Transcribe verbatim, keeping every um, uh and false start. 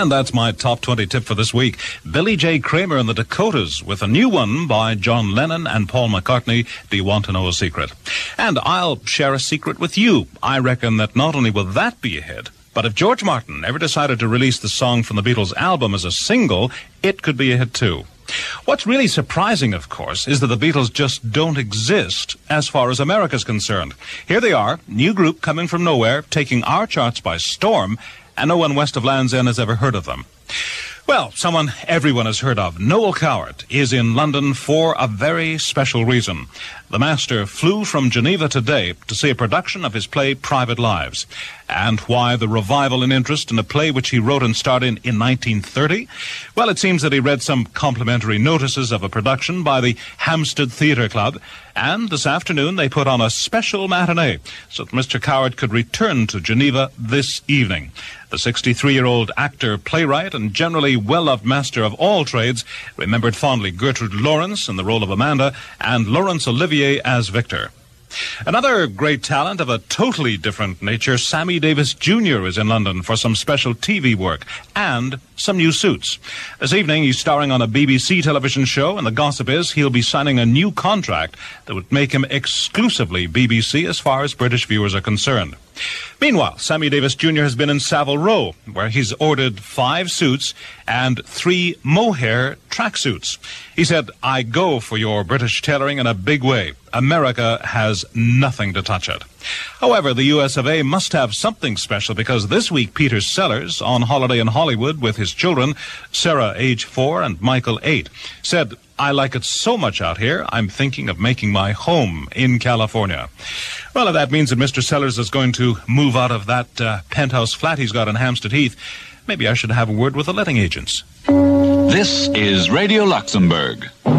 And that's my top twenty tip for this week. Billy J. Kramer and the Dakotas with a new one by John Lennon and Paul McCartney, Do You Want to Know a Secret? And I'll share a secret with you. I reckon that not only will that be a hit, but if George Martin ever decided to release the song from the Beatles' album as a single, it could be a hit too. What's really surprising, of course, is that the Beatles just don't exist as far as America's concerned. Here they are, new group coming from nowhere, taking our charts by storm, and no one west of Land's End has ever heard of them. Well, someone everyone has heard of, Noel Coward, is in London for a very special reason. The master flew from Geneva today to see a production of his play Private Lives. And why the revival in interest in a play which he wrote and starred in in nineteen thirty? Well, it seems that he read some complimentary notices of a production by the Hampstead Theatre Club, and this afternoon they put on a special matinee so that Mister Coward could return to Geneva this evening. The sixty-three-year-old actor, playwright, and generally well-loved master of all trades remembered fondly Gertrude Lawrence in the role of Amanda and Laurence Olivier as Victor. Another great talent of a totally different nature, Sammy Davis Junior is in London for some special T V work and some new suits. This evening he's starring on a B B C television show, and the gossip is he'll be signing a new contract that would make him exclusively B B C as far as British viewers are concerned. Meanwhile, Sammy Davis Junior has been in Savile Row, where he's ordered five suits and three mohair tracksuits. He said, I go for your British tailoring in a big way. America has nothing to touch it. However, the U S of A must have something special, because this week Peter Sellers, on holiday in Hollywood with his children, Sarah, age four, and Michael, eight, said, I like it so much out here, I'm thinking of making my home in California. Well, if that means that Mister Sellers is going to move out of that uh, penthouse flat he's got in Hampstead Heath, maybe I should have a word with the letting agents. This is Radio Luxembourg.